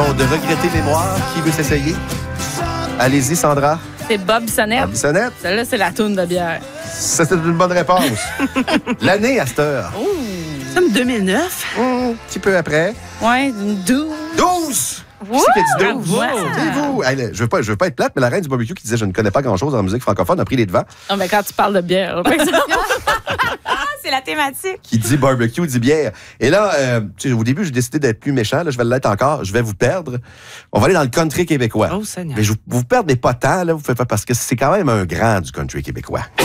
de regretter mémoire. Qui veut s'essayer? Allez-y, Sandra. C'est Bob Bissonnette. Bob Bissonnette. Celle-là, c'est la toune de bière. Ça, c'est une bonne réponse. L'année à cette heure. Comme 2009. Un petit peu après. Ouais, une 12. 12! Wow! Qui c'est qui a dit 12? Wow! C'est vous. Hey, je veux pas être plate, mais la reine du barbecue qui disait « Je ne connais pas grand-chose en musique francophone » a pris les devants. Non, mais quand tu parles de bière, par exemple. C'est la thématique. Qui dit barbecue, dit bière. Et là, tu sais, au début, j'ai décidé d'être plus méchant. Là, je vais l'être encore. Je vais vous perdre. On va aller dans le country québécois. Oh, Seigneur. Mais vous perdez pas tant, là, parce que c'est quand même un grand du country québécois.